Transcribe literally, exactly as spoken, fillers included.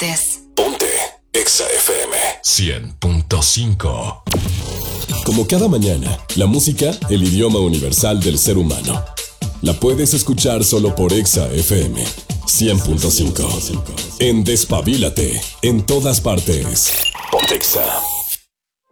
partes. Ponte Exa F M cien punto cinco. Como cada mañana, la música, el idioma universal del ser humano. La puedes escuchar solo por Exa F M cien punto cinco. En Despabilate, en todas partes. Ponte Exa.